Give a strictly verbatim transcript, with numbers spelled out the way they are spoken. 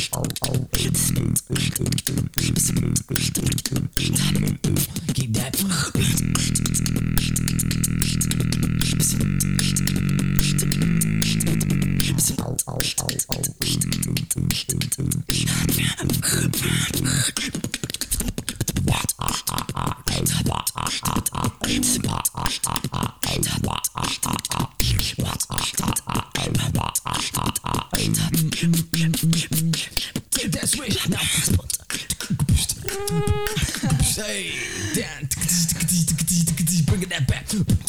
Keep that. That's right. Now, hey, Dan, bringing that back.